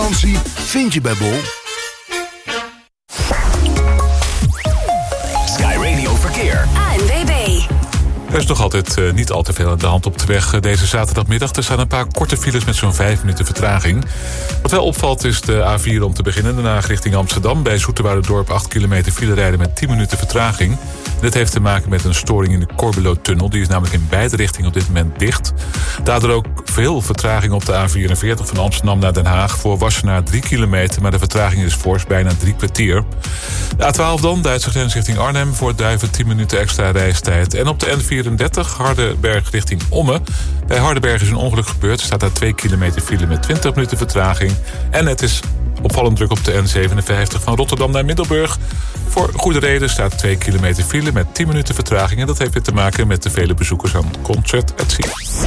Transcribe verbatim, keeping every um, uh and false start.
vakantie vind je bij Bol. Sky Radio Verkeer. A N W B. Er is nog altijd uh, niet al te veel aan de hand op de weg uh, deze zaterdagmiddag. Er staan een paar korte files met zo'n vijf minuten vertraging. Wat wel opvalt is de A vier om te beginnen. Daarna richting Amsterdam. Bij Zoeterwouderdorp acht kilometer file rijden met tien minuten vertraging. Dit heeft te maken met een storing in de Corbelotunnel. Die is namelijk in beide richtingen op dit moment dicht. Daardoor ook veel vertraging op de A vierenveertig van Amsterdam naar Den Haag. Voor Wassenaar drie kilometer, maar de vertraging is fors, bijna drie kwartier. De A twaalf dan, Duitse grens richting Arnhem. Voor Duiven tien minuten extra reistijd. En op de N vierendertig, Hardenberg richting Ommen. Bij Hardenberg is een ongeluk gebeurd. Er staat daar twee kilometer file met twintig minuten vertraging. En het is opvallend druk op de N zevenenvijftig van Rotterdam naar Middelburg. Voor goede reden staat twee kilometer file met tien minuten vertraging. En dat heeft weer te maken met de vele bezoekers aan het Concert at Sea.